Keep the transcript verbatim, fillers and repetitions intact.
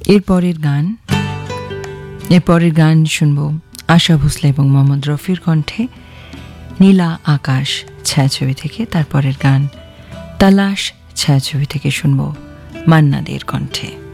এরপরের গান এরপরের গান শুনব আশা ভোসলে এবং মোহাম্মদ রফির কণ্ঠে নীলা আকাশ ছায়াছবি থেকে। তারপরের গান তালাশ ছায়াছবি থেকে শুনব মান্না দের কণ্ঠে।